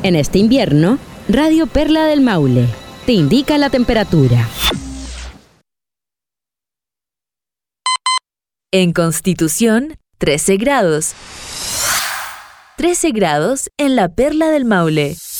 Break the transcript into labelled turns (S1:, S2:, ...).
S1: En este invierno, Radio Perla del Maule te indica la temperatura.
S2: En Constitución, 13 grados. 13 grados en la Perla del Maule.